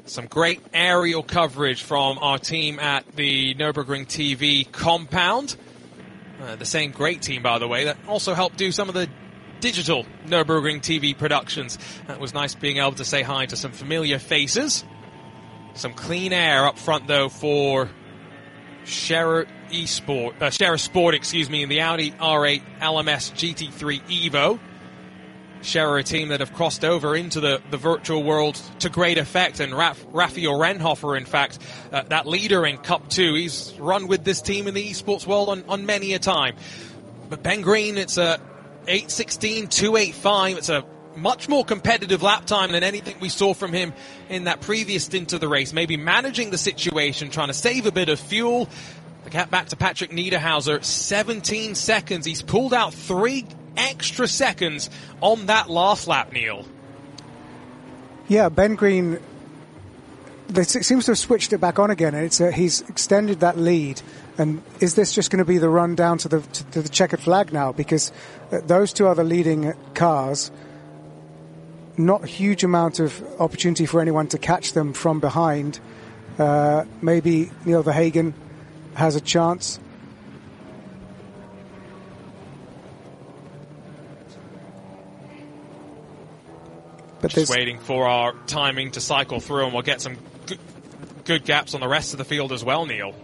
Some great aerial coverage from our team at the Nürburgring TV compound. The same great team, by the way, that also helped do some of the digital Nürburgring TV productions. That was nice being able to say hi to some familiar faces. Some clean air up front, though, for Scherer Sport, in the Audi R8 LMS GT3 Evo. Scherer, a team that have crossed over into the virtual world to great effect, and Raphael Renhofer, in fact, that leader in Cup 2, he's run with this team in the esports world on many a time. But Ben Green, it's a 8:16, 2:85. It's a much more competitive lap time than anything we saw from him in that previous stint of the race. Maybe managing the situation, trying to save a bit of fuel. The gap back to Patrick Niederhauser, 17 seconds. He's pulled out 3 extra seconds on that last lap, Neil. Yeah, Ben Green, it seems to have switched it back on again, and he's extended that lead. And is this just going to be the run down to the checkered flag now? Because those two other leading cars, not a huge amount of opportunity for anyone to catch them from behind. Maybe Neil Verhagen has a chance. But just waiting for our timing to cycle through, and we'll get some good gaps on the rest of the field as well, Neil.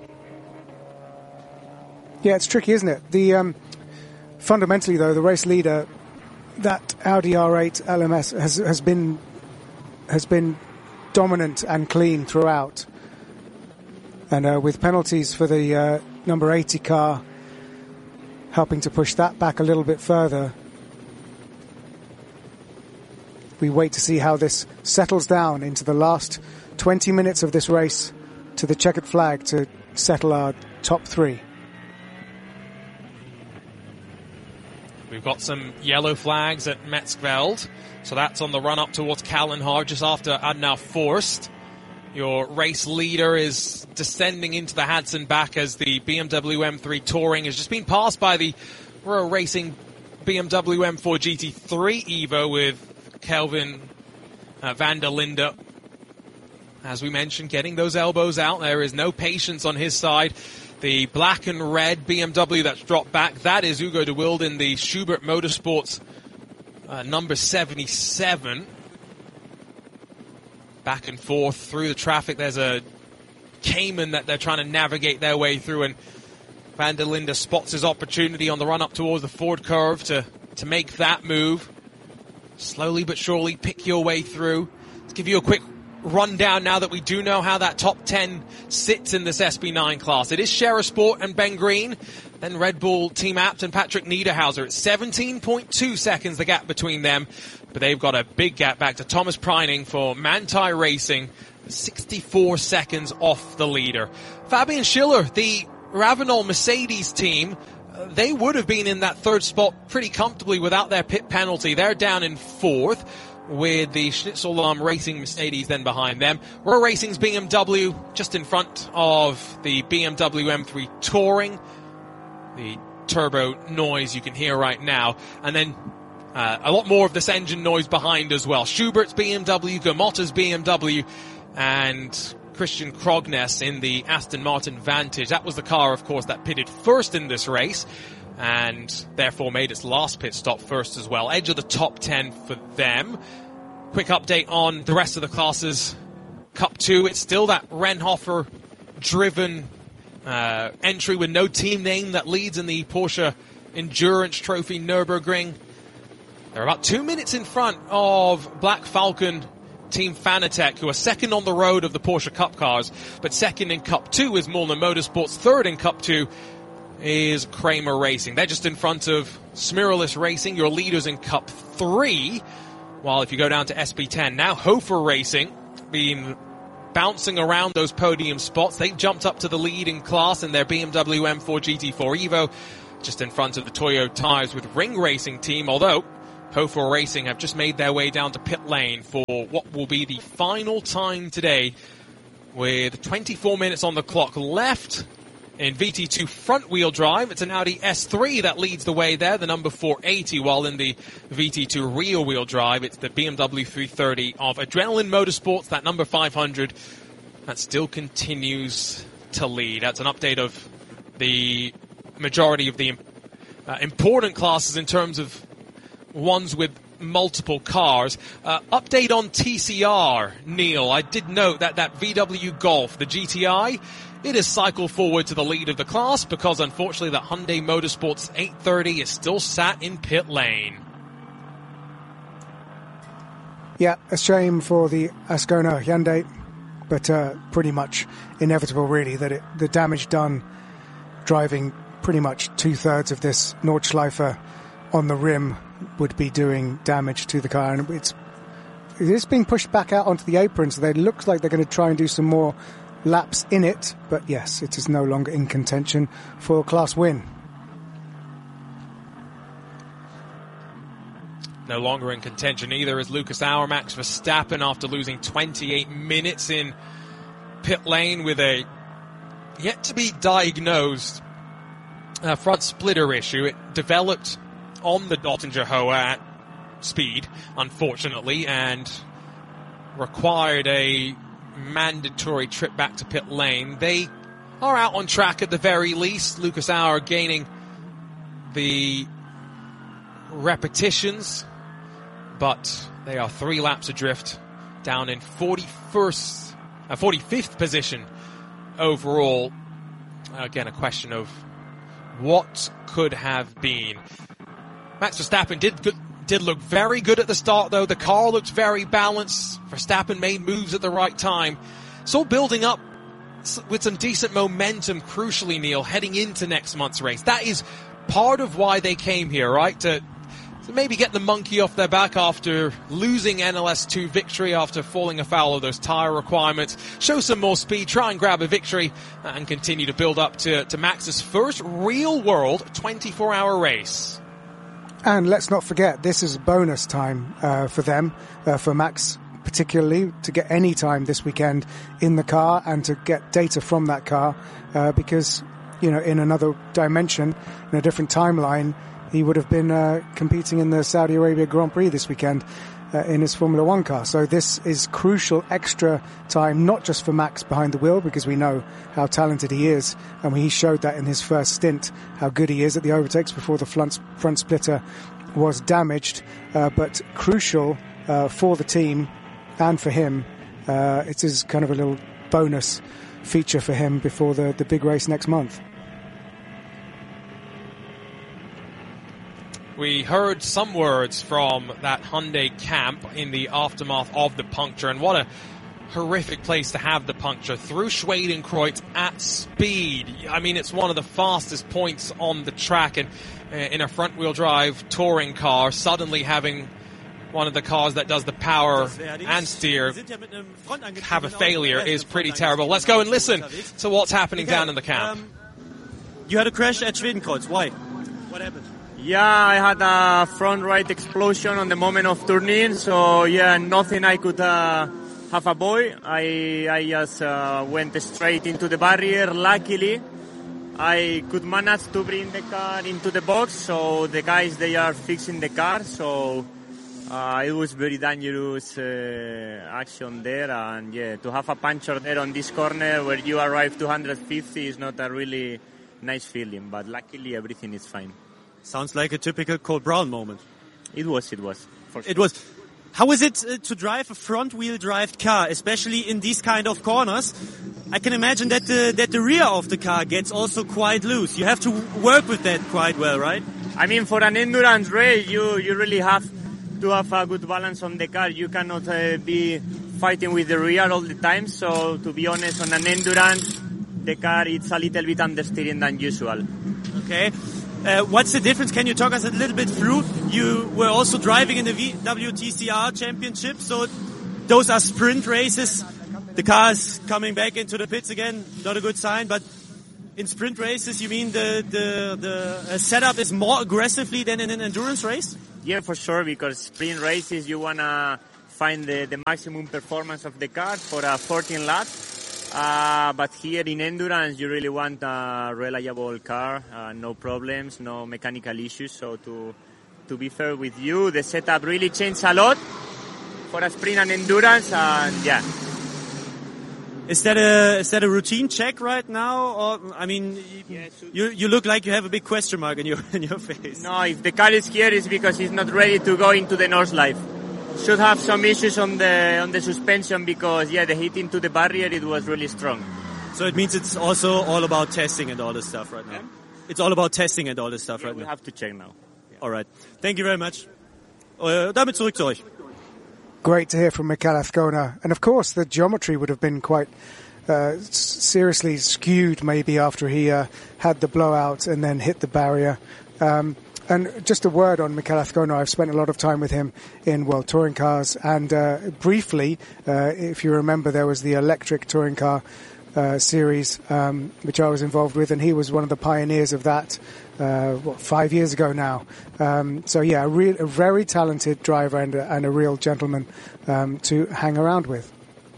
Yeah, it's tricky, isn't it? Fundamentally, though, the race leader, that Audi R8 LMS has been dominant and clean throughout. And with penalties for the number 80 car helping to push that back a little bit further, we wait to see how this settles down into the last 20 minutes of this race to the checkered flag to settle our top 3. We've got some yellow flags at Metzgveld, so that's on the run up towards Kallenhag just after Adnau Forst. Your race leader is descending into the Hadson back as the BMW M3 Touring has just been passed by the Royal Racing BMW M4 GT3 Evo with Kelvin van der Linde. As we mentioned, getting those elbows out. There is no patience on his side. The black and red BMW that's dropped back, that is Hugo de Wilde in the Schubert Motorsports number 77. Back and forth through the traffic. There's a Cayman that they're trying to navigate their way through, and van der Linde spots his opportunity on the run up towards the Ford curve to make that move. Slowly but surely pick your way through. Let's give you a quick rundown now that we do know how that top 10 sits in this SB9 class. It is Scherer Sport and Ben Green, then Red Bull Team Abt and Patrick Niederhauser. It's 17.2 seconds the gap between them, but they've got a big gap back to Thomas Preining for Manthey Racing, 64 seconds off the leader. Fabian Schiller, the Ravenol Mercedes team, they would have been in that third spot pretty comfortably without their pit penalty. They're down in 4th with the Schnitzel Racing Mercedes then behind them. Royal Racing's BMW just in front of the BMW M3 Touring. The turbo noise you can hear right now. And then a lot more of this engine noise behind as well. Schubert's BMW, Gamotta's BMW, and Christian Krognes in the Aston Martin Vantage. That was the car, of course, that pitted first in this race and therefore made its last pit stop first as well. Edge of the top 10 for them. Quick update on the rest of the classes. Cup 2, it's still that Renhofer-driven entry with no team name that leads in the Porsche Endurance Trophy Nürburgring. They're about 2 minutes in front of Black Falcon Team Fanatec, who are second on the road of the Porsche Cup cars, but second in Cup 2 is Molnar Motorsports, third in Cup 2 is Kramer Racing. They're just in front of Smiralis Racing, your leaders in Cup 3, while if you go down to SP10, now Hofer Racing, been bouncing around those podium spots. They've jumped up to the lead in class in their BMW M4 GT4 Evo, just in front of the Toyo Tires with Ring Racing team, although Hofer Racing have just made their way down to pit lane for what will be the final time today with 24 minutes on the clock left In VT2 front-wheel drive, it's an Audi S3 that leads the way there, the number 480, while in the VT2 rear-wheel drive, it's the BMW 330 of Adrenaline Motorsports, that number 500, that still continues to lead. That's an update of the majority of the important classes in terms of ones with multiple cars. Update on TCR, Neil. I did note that VW Golf, the GTI, it has cycled forward to the lead of the class because, unfortunately, that Hyundai Motorsports 830 is still sat in pit lane. Yeah, a shame for the Ascona Hyundai, but pretty much inevitable, really, that the damage done driving pretty much 2/3 of this Nordschleife on the rim would be doing damage to the car, and it is being pushed back out onto the apron, so it looks like they're going to try and do some more laps in it, but yes, it is no longer in contention for a class win. No longer in contention either is Lucas Auer. Max Verstappen, after losing 28 minutes in pit lane with a yet-to-be-diagnosed front splitter issue. It developed on the Dottinger Hoa at speed, unfortunately, and required a mandatory trip back to pit lane. They are out on track at the very least. Lucas Auer gaining the repetitions, but they are 3 laps adrift, down in 45th position overall. Again, a question of what could have been. Max Verstappen did look very good at the start, though. The car looked very balanced. Verstappen made moves at the right time. So building up with some decent momentum, crucially, Neil, heading into next month's race. That is part of why they came here, right? To maybe get the monkey off their back after losing NLS2 victory, after falling afoul of those tyre requirements, show some more speed, try and grab a victory, and continue to build up to Max's first real-world 24-hour race. And let's not forget, this is bonus time for them, for Max particularly, to get any time this weekend in the car and to get data from that car, because, in another dimension, in a different timeline, he would have been competing in the Saudi Arabia Grand Prix this weekend in his Formula One car. So this is crucial extra time, not just for Max behind the wheel, because we know how talented he is, and he showed that in his first stint, how good he is at the overtakes before the front splitter was damaged, but crucial for the team and for him. It is kind of a little bonus feature for him before the big race next month. We heard some words from that Hyundai camp in the aftermath of the puncture, and what a horrific place to have the puncture, through Schwedenkreuz at speed. I mean, it's one of the fastest points on the track, and in a front-wheel drive touring car, suddenly having one of the cars that does the power and steer have a failure is pretty terrible. Let's go and listen to what's happening down in the camp. You had a crash at Schwedenkreuz. Why? What happened? Yeah, I had a front right explosion on the moment of turning, so yeah, nothing I could have avoided. I just went straight into the barrier. Luckily, I could manage to bring the car into the box, so the guys, they are fixing the car, so it was very dangerous action there, and yeah, to have a puncture there on this corner where you arrive 250 is not a really nice feeling, but luckily everything is fine. Sounds like a typical Cole Brown moment. It was. For sure. It was. How is it to drive a front-wheel drive car, especially in these kind of corners? I can imagine that the rear of the car gets also quite loose. You have to work with that quite well, right? I mean, for an endurance race, you really have to have a good balance on the car. You cannot be fighting with the rear all the time. So, to be honest, on an endurance, the car is a little bit understeering than usual. Okay. What's the difference? Can you talk us a little bit through? You were also driving in the WTCR Championship, so those are sprint races. The car is coming back into the pits again, not a good sign, but in sprint races, you mean the setup is more aggressively than in an endurance race? Yeah, for sure, because sprint races, you want to find the maximum performance of the car for 14 laps. But here in endurance, you really want a reliable car, no problems, no mechanical issues. So to be fair with you, the setup really changed a lot for a sprint and endurance, and yeah. Is that a routine check right now? Or I mean, you look like you have a big question mark in your face. No, if the car is here, it's because it's not ready to go into the North Life. Should have some issues on the suspension because the hit into the barrier, it was really strong. So it means it's also all about testing and all this stuff right now. Yeah? It's all about testing and all this stuff right now. We have to check now. Yeah. All right. Thank you very much. Damit zurück zu euch. Great to hear from Mikel Azcona. And of course, the geometry would have been quite seriously skewed maybe after he had the blowout and then hit the barrier. And just a word on Mikel Azcona. I've spent a lot of time with him in World Touring Cars. And briefly, if you remember, there was the electric touring car series, which I was involved with. And he was one of the pioneers of that, 5 years ago now. So, yeah, a very talented driver and a real gentleman to hang around with.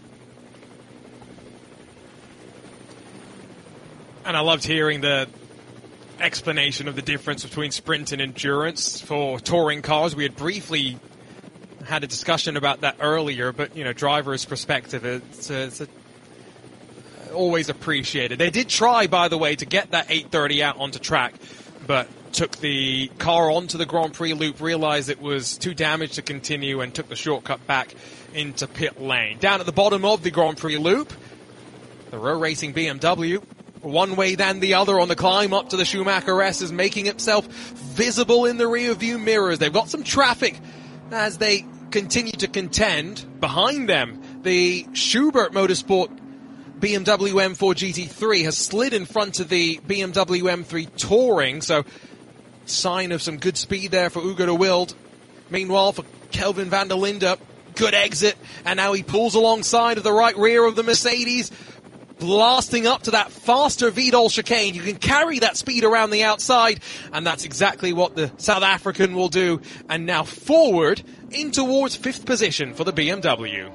And I loved hearing the explanation of the difference between sprint and endurance for touring cars. We had briefly had a discussion about that earlier, but, driver's perspective, it's always appreciated. They did try, by the way, to get that 830 out onto track, but took the car onto the Grand Prix loop, realized it was too damaged to continue, and took the shortcut back into pit lane. Down at the bottom of the Grand Prix loop, the Row Racing BMW, one way than the other on the climb up to the Schumacher S, is making itself visible in the rear view mirrors. They've got some traffic as they continue to contend. Behind them, the Schubert Motorsport BMW M4 GT3 has slid in front of the BMW M3 Touring, so sign of some good speed there for Hugo de Wilde. Meanwhile, for Kelvin van der Linde, good exit, and now he pulls alongside of the right rear of the Mercedes, blasting up to that faster Vidal chicane. You can carry that speed around the outside, and that's exactly what the South African will do. And now forward in towards 5th position for the BMW.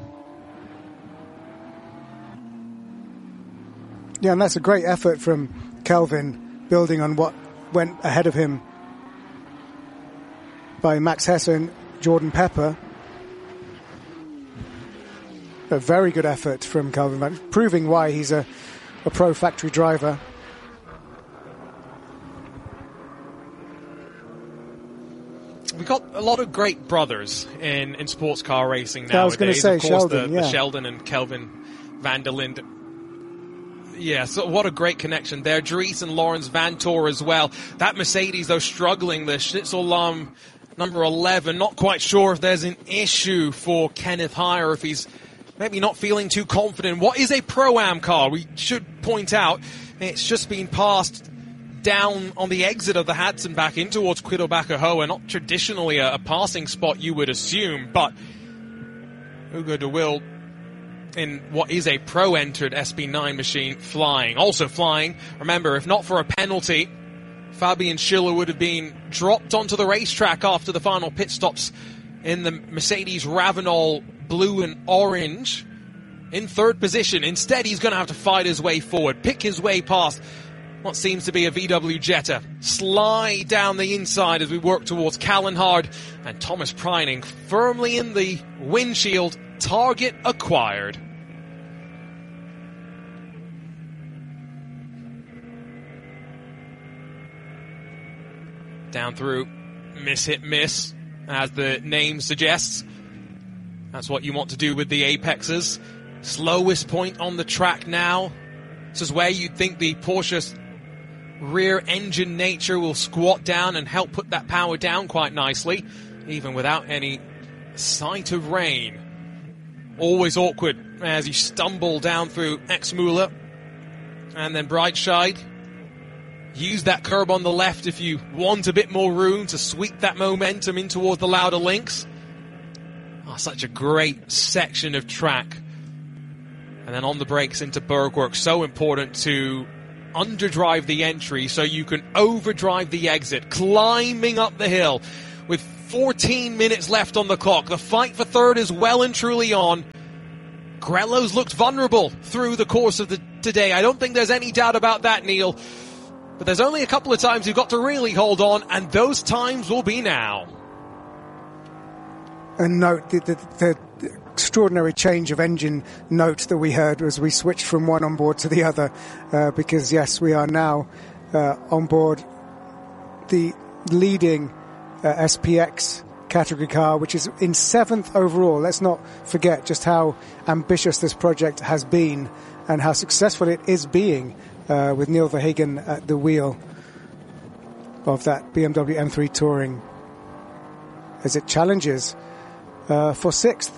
Yeah, and that's a great effort from Kelvin, building on what went ahead of him by Max Hesse and Jordan Pepper. A very good effort from Kelvin, proving why he's a pro factory driver. We've got a lot of great brothers in sports car racing nowadays. I was going to say, of course, Sheldon, the Sheldon and Kelvin van der Linde. Yeah, so what a great connection there. Dries and Lawrence Vanthoor as well. That Mercedes, though, struggling. The Schnitzel Lahm number 11, not quite sure if there's an issue for Kenneth Heyer, if he's maybe not feeling too confident. What is a Pro-Am car? We should point out it's just been passed down on the exit of the Hudson back in towards Quiddelbacher-Hoa, not traditionally a passing spot you would assume, but Hugo de Wilde in what is a pro-entered SB9 machine flying. Also flying, remember, if not for a penalty, Fabian Schiller would have been dropped onto the racetrack after the final pit stops in the Mercedes Ravenol blue and orange in 3rd position. Instead, he's going to have to fight his way forward, pick his way past what seems to be a VW Jetta, slide down the inside as we work towards Callenhard, and Thomas Preining firmly in the windshield, target acquired. Down through, miss, hit, miss, as the name suggests. That's what you want to do with the Apexes. Slowest point on the track now. This is where you'd think the Porsche's rear engine nature will squat down and help put that power down quite nicely, even without any sight of rain. Always awkward as you stumble down through Exmüller. And then Breitscheid. Use that curb on the left if you want a bit more room to sweep that momentum in towards the Lauda links. Oh, such a great section of track. And then on the brakes into Bergwerk. So important to underdrive the entry so you can overdrive the exit. Climbing up the hill with 14 minutes left on the clock. The fight for 3rd is well and truly on. Grello's looked vulnerable through the course of today. I don't think there's any doubt about that, Neil. But there's only a couple of times you've got to really hold on, and those times will be now. And note the extraordinary change of engine note that we heard as we switched from one onboard to the other, because yes, we are now on board the leading SPX category car, which is in 7th overall. Let's not forget just how ambitious this project has been and how successful it is being, with Neil Verhagen at the wheel of that BMW M3 Touring as it challenges for 6th.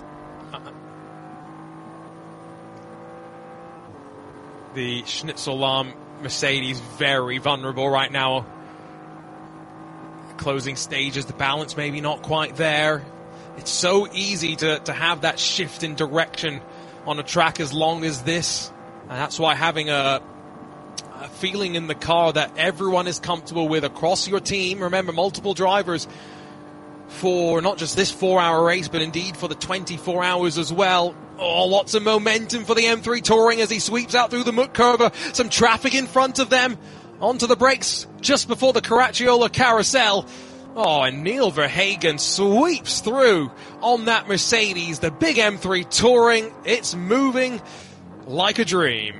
The Schnitzel-Lahm Mercedes very vulnerable right now. Closing stages, the balance maybe not quite there. It's so easy to have that shift in direction on a track as long as this. And that's why having a feeling in the car that everyone is comfortable with across your team. Remember, multiple drivers for not just this 4-hour race, but indeed for the 24 hours as well. Oh, lots of momentum for the M3 Touring as he sweeps out through the Mutt Curve. Some traffic in front of them. Onto the brakes just before the Caracciola carousel. Oh, and Neil Verhagen sweeps through on that Mercedes. The big M3 Touring. It's moving like a dream.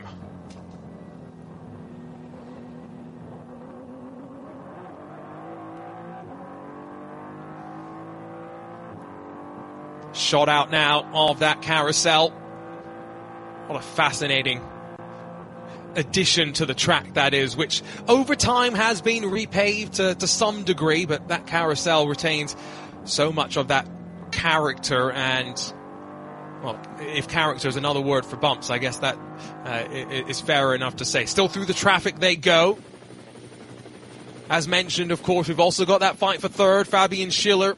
Shot out now of that carousel. What a fascinating addition to the track that is, which over time has been repaved to some degree, but that carousel retains so much of that character. And, well, if character is another word for bumps, I guess that is fair enough to say. Still through the traffic they go. As mentioned, of course, we've also got that fight for third. Fabian Schiller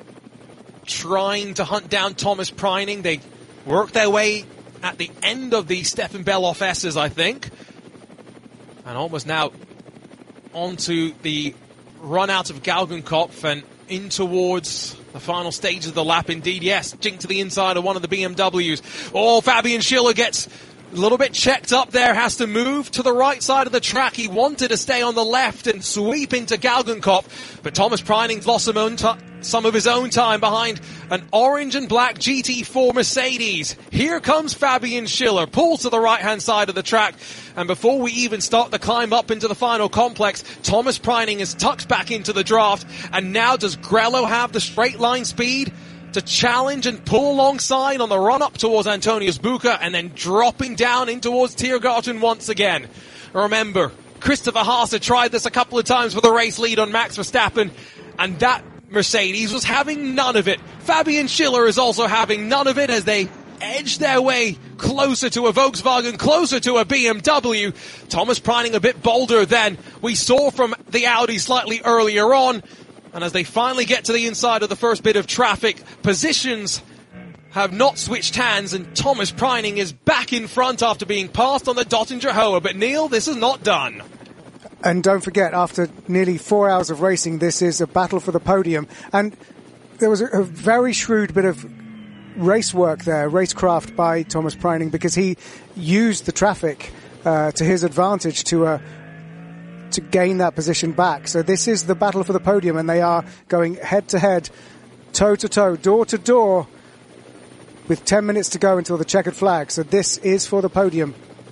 trying to hunt down Thomas Preining. They work their way at the end of the Stefan Bellof S's, I think. And almost now onto the run out of Galgenkopf and in towards the final stage of the lap. Indeed, yes, jink to the inside of one of the BMWs. Oh, Fabian Schiller gets a little bit checked up there, has to move to the right side of the track. He wanted to stay on the left and sweep into Galgenkopf, but Thomas Preining's lost some of his own time behind an orange and black GT4 Mercedes. Here comes Fabian Schiller, pulls to the right-hand side of the track, and before we even start the climb up into the final complex, Thomas Preining is tucked back into the draft, and now does Grello have the straight line speed to challenge and pull alongside on the run up towards Antonius Bucher, and then dropping down in towards Tiergarten once again? Remember, Christopher Haas had tried this a couple of times with a race lead on Max Verstappen, and that Mercedes was having none of it. Fabian Schiller is also having none of it as they edge their way closer to a Volkswagen, closer to a BMW. Thomas Preining a bit bolder than we saw from the Audi slightly earlier on. And as they finally get to the inside of the first bit of traffic, positions have not switched hands, and Thomas Preining is back in front after being passed on the Dottinger Hoa. But Neil, this is not done. And don't forget, after nearly 4 hours of racing, this is a battle for the podium. And there was a very shrewd bit of race work there, racecraft by Thomas Preining, because he used the traffic to his advantage to gain that position back. So this is the battle for the podium, and they are going head-to-head, toe-to-toe, door-to-door, with 10 minutes to go until the checkered flag. So this is for the podium.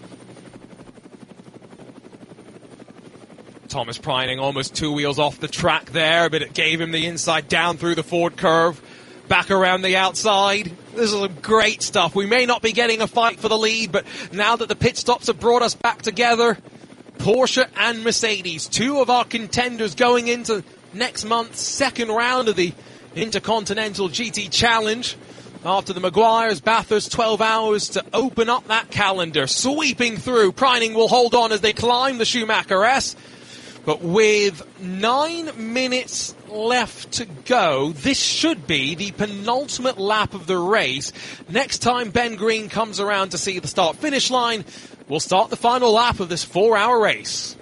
Thomas Preining almost 2 wheels off the track there, but it gave him the inside down through the Ford curve, back around the outside. This is some great stuff. We may not be getting a fight for the lead, but now that the pit stops have brought us back together, Porsche and Mercedes, two of our contenders going into next month's second round of the Intercontinental GT Challenge. After the Maguires, Bathurst, 12 hours to open up that calendar. Sweeping through, Preining will hold on as they climb the Schumacher S. But with 9 minutes left to go, this should be the penultimate lap of the race. Next time Ben Green comes around to see the start-finish line, we'll start the final lap of this 4-hour race.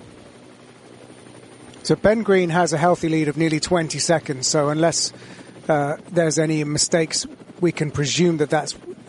So Ben Green has a healthy lead of nearly 20 seconds. So unless there's any mistakes, we can presume that that's